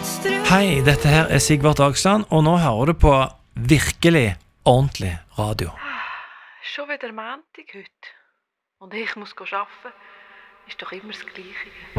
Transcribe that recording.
Hei, dette her Sigvart Dagsland, og nå hører du på virkelig ordentlig radio. Schon wieder Montag heute. Und ich muss arbeiten. Ist doch immer das Gleiche.